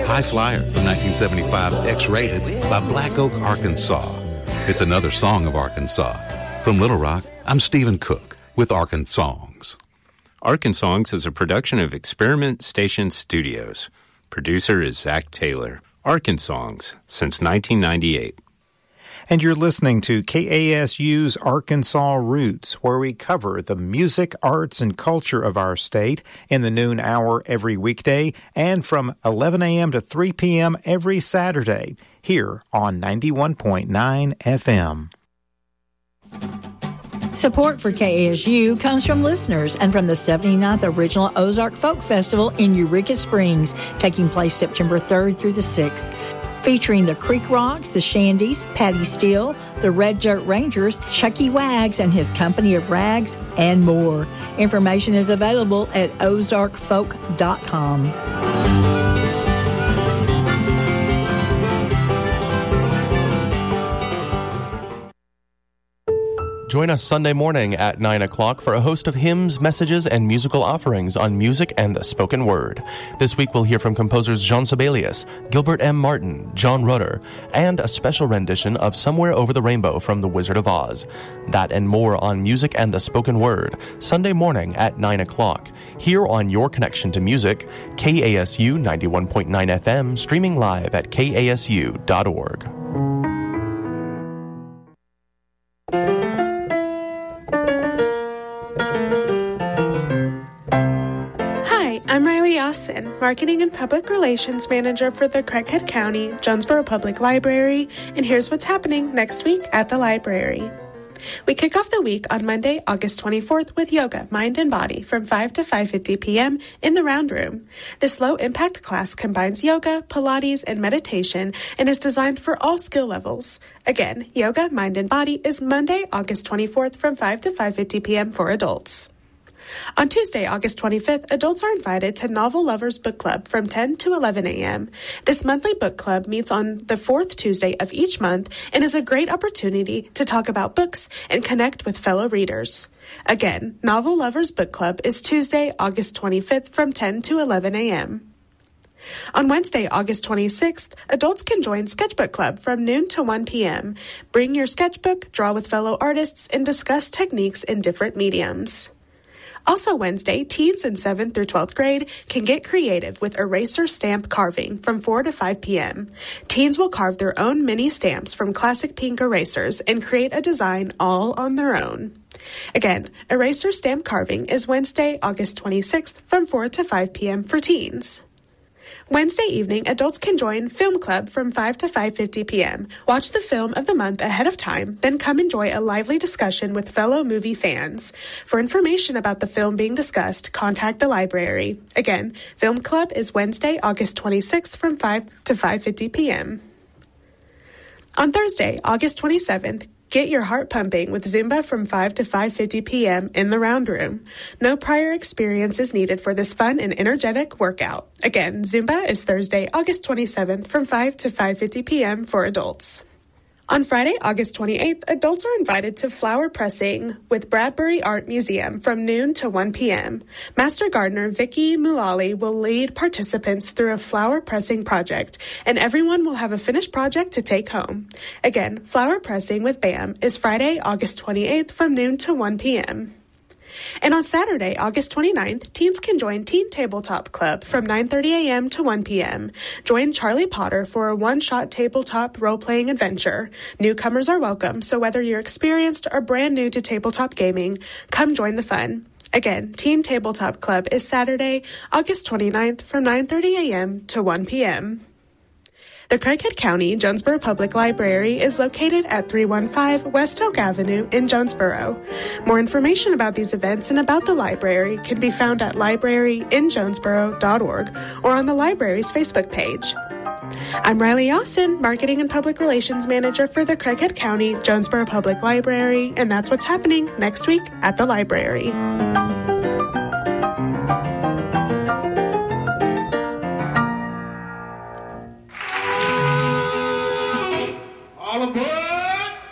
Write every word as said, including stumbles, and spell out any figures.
High Flyer from nineteen seventy-five's X-Rated by Black Oak, Arkansas. It's another song of Arkansas. From Little Rock, I'm Stephen Cook with Arkansongs. Arkansongs is a production of Experiment Station Studios. Producer is Zach Taylor. Arkansongs since nineteen ninety-eight. And you're listening to K A S U's Arkansas Roots, where we cover the music, arts, and culture of our state in the noon hour every weekday and from eleven a.m. to three p.m. every Saturday here on ninety-one point nine F M. Support for K A S U comes from listeners and from the seventy-ninth Original Ozark Folk Festival in Eureka Springs, taking place September third through the sixth. Featuring the Creek Rocks, the Shandies, Patty Steele, the Red Dirt Rangers, Chucky Wags and his company of rags, and more. Information is available at ozark folk dot com. Join us Sunday morning at nine o'clock for a host of hymns, messages, and musical offerings on music and the spoken word. This week we'll hear from composers Jean Sibelius, Gilbert M. Martin, John Rutter, and a special rendition of Somewhere Over the Rainbow from The Wizard of Oz. That and more on music and the spoken word, Sunday morning at nine o'clock. Here on Your Connection to Music, K A S U ninety-one point nine F M, streaming live at K A S U dot org. I'm Riley Austin, Marketing and Public Relations Manager for the Craighead County Jonesboro Public Library, and here's what's happening next week at the library. We kick off the week on Monday, August twenty-fourth with Yoga, Mind and Body from five to five fifty p.m. in the Round Room. This low-impact class combines yoga, Pilates, and meditation and is designed for all skill levels. Again, Yoga, Mind and Body is Monday, August twenty-fourth from five to five fifty p.m. for adults. On Tuesday, August twenty-fifth, adults are invited to Novel Lovers Book Club from ten to eleven a.m. This monthly book club meets on the fourth Tuesday of each month and is a great opportunity to talk about books and connect with fellow readers. Again, Novel Lovers Book Club is Tuesday, August twenty-fifth from ten to eleven a.m. On Wednesday, August twenty-sixth, adults can join Sketchbook Club from noon to one p.m. Bring your sketchbook, draw with fellow artists, and discuss techniques in different mediums. Also Wednesday, teens in seventh through twelfth grade can get creative with eraser stamp carving from four to five p.m. Teens will carve their own mini stamps from classic pink erasers and create a design all on their own. Again, eraser stamp carving is Wednesday, August twenty-sixth from four to five p.m. for teens. Wednesday evening, adults can join Film Club from five to five fifty p.m. Watch the film of the month ahead of time, then come enjoy a lively discussion with fellow movie fans. For information about the film being discussed, contact the library. Again, Film Club is Wednesday, August twenty-sixth from five to five fifty p.m. On Thursday, August twenty-seventh, get your heart pumping with Zumba from five to five fifty p.m. in the Round Room. No prior experience is needed for this fun and energetic workout. Again, Zumba is Thursday, August twenty-seventh from five to five fifty p.m. for adults. On Friday, August twenty-eighth, adults are invited to flower pressing with Bradbury Art Museum from noon to one p.m. Master gardener Vicky Mulally will lead participants through a flower pressing project, and everyone will have a finished project to take home. Again, flower pressing with B A M is Friday, August twenty-eighth from noon to one p.m. And on Saturday, August twenty-ninth, teens can join Teen Tabletop Club from nine thirty a.m. to one p.m. Join Charlie Potter for a one-shot tabletop role-playing adventure. Newcomers are welcome, so whether you're experienced or brand new to tabletop gaming, come join the fun. Again, Teen Tabletop Club is Saturday, August twenty-ninth from nine thirty a.m. to one p.m. The Craighead County Jonesboro Public Library is located at three one five West Oak Avenue in Jonesboro. More information about these events and about the library can be found at library in jonesboro dot org or on the library's Facebook page. I'm Riley Austin, Marketing and Public Relations Manager for the Craighead County Jonesboro Public Library, and that's what's happening next week at the library.